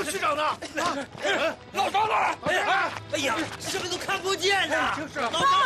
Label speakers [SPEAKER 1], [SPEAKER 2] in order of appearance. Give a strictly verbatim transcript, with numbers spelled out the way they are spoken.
[SPEAKER 1] 区长呢？啊，
[SPEAKER 2] 老张呢？
[SPEAKER 1] 哎
[SPEAKER 2] 哎呀，什么都看不见呐！
[SPEAKER 1] 就是
[SPEAKER 2] 老张